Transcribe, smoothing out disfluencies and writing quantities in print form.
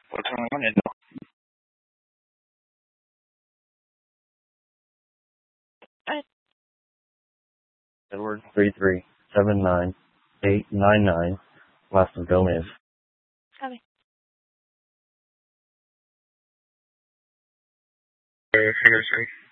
What's going on, Angel? Edward 3379899, last of Gomez. Copy. Figure 3.